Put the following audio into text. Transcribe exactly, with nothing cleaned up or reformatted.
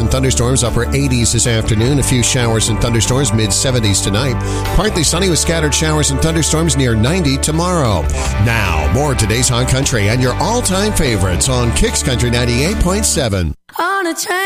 and thunderstorms, upper eighties this afternoon. A few showers and thunderstorms, mid seventies tonight. Partly sunny with scattered showers and thunderstorms, near ninety tomorrow. Now, more of today's Hot Country and your all-time favorites on Kicks Country ninety-eight point seven. On a train.